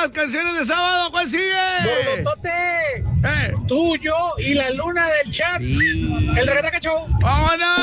las canciones de sábado. ¿Cuál sigue? Borbotote. Tú, yo y la luna del chat. Sí. El Reguetaca Show. ¡Vámonos!